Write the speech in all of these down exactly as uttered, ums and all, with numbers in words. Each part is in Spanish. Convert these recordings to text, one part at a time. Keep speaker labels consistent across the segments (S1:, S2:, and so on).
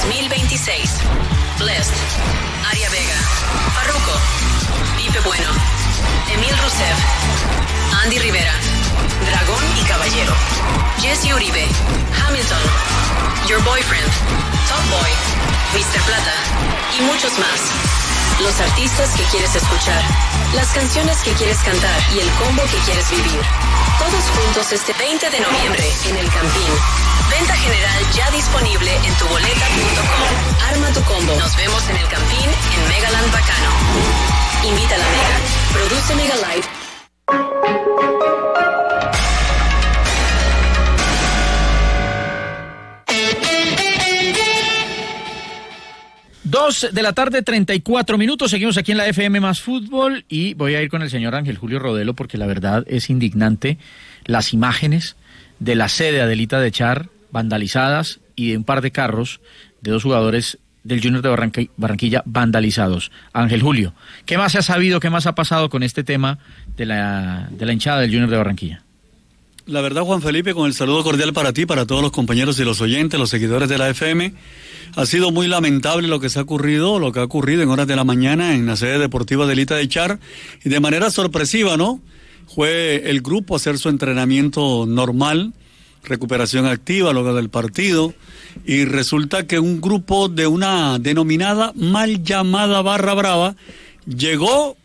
S1: mil veintiséis. Blessed, Aria Vega, Farruko, Pipe Bueno, Emil Rusev, Andy Rivera, Dragón y Caballero, Jesse Uribe, Hamilton, Your Boyfriend, Top Boy, mister Plata y muchos más. Los artistas que quieres escuchar, las canciones que quieres cantar y el combo que quieres vivir. Todos juntos este veinte de noviembre en El Campín. Venta general ya disponible en tu boleta punto com. Arma tu combo. Nos vemos en El Campín en Megaland Bacano. Invita a la Mega. Produce Mega Live.
S2: Dos de la tarde, treinta y cuatro minutos. Seguimos aquí en la F M Más Fútbol y voy a ir con el señor Ángel Julio Rodelo porque la verdad es indignante las imágenes de la sede Adelita de Char vandalizadas y de un par de carros de dos jugadores del Junior de Barranqui- Barranquilla vandalizados. Ángel Julio, ¿qué más se ha sabido, qué más ha pasado con este tema de la, de la hinchada del Junior de Barranquilla?
S3: La verdad, Juan Felipe, con el saludo cordial para ti, para todos los compañeros y los oyentes, los seguidores de la F M, ha sido muy lamentable lo que se ha ocurrido, lo que ha ocurrido en horas de la mañana en la sede deportiva Adelita de Char, y de manera sorpresiva, ¿no? Fue el grupo a hacer su entrenamiento normal, recuperación activa luego del partido, y resulta que un grupo de una denominada mal llamada Barra Brava llegó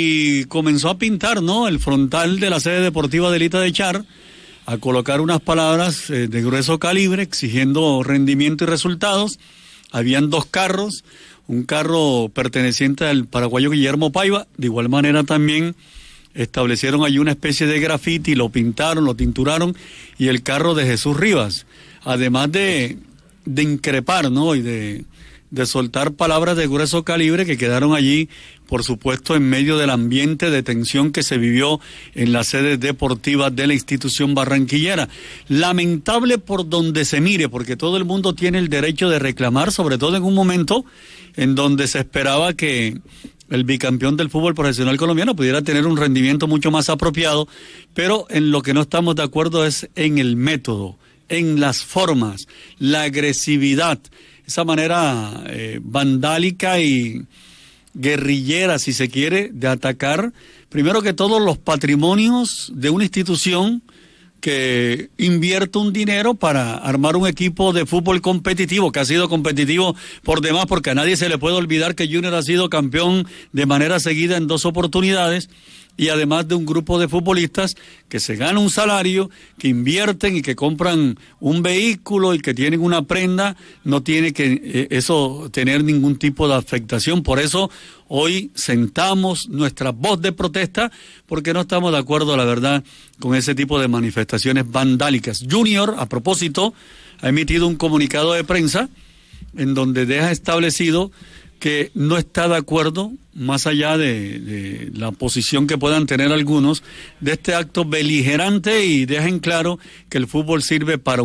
S3: y comenzó a pintar, ¿no?, el frontal de la sede deportiva Adelita de Char, a colocar unas palabras eh, de grueso calibre exigiendo rendimiento y resultados. Habían dos carros, un carro perteneciente al paraguayo Guillermo Paiva, de igual manera también establecieron allí una especie de grafiti, lo pintaron, lo tinturaron, y el carro de Jesús Rivas, además de, de increpar, ¿no?, y de, de soltar palabras de grueso calibre que quedaron allí, por supuesto, en medio del ambiente de tensión que se vivió en la sede deportiva de la institución barranquillera. Lamentable por donde se mire, porque todo el mundo tiene el derecho de reclamar, sobre todo en un momento en donde se esperaba que el bicampeón del fútbol profesional colombiano pudiera tener un rendimiento mucho más apropiado, pero en lo que no estamos de acuerdo es en el método, en las formas, la agresividad, esa manera eh, vandálica y guerrillera, si se quiere, de atacar, primero que todo, los patrimonios de una institución que invierte un dinero para armar un equipo de fútbol competitivo, que ha sido competitivo por demás, porque a nadie se le puede olvidar que Junior ha sido campeón de manera seguida en dos oportunidades, y además de un grupo de futbolistas que se gana un salario, que invierten y que compran un vehículo y que tienen una prenda, no tiene que eh, eso tener ningún tipo de afectación. Por eso hoy sentamos nuestra voz de protesta, porque no estamos de acuerdo, la verdad, con ese tipo de manifestaciones vandálicas. Junior, a propósito, ha emitido un comunicado de prensa en donde deja establecido que no está de acuerdo, más allá de, de la posición que puedan tener algunos, de este acto beligerante, y deja en claro que el fútbol sirve para